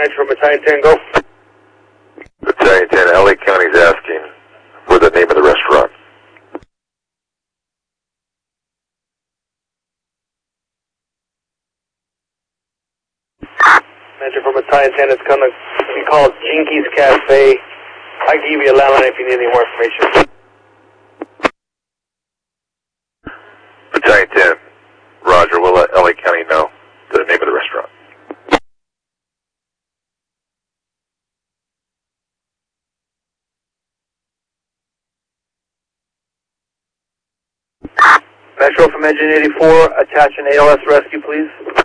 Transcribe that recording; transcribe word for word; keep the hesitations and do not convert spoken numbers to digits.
Metro Battalion ten, go. Battalion ten, L A County's asking for the name of the restaurant. Metro from Battalion ten, it's going to be called Jinkies Cafe. I can give you a landline if you need any more information. Battalion ten, Roger, we'll let L A County know the name of the restaurant. Metro from Engine eighty-four, attach an A L S rescue, please.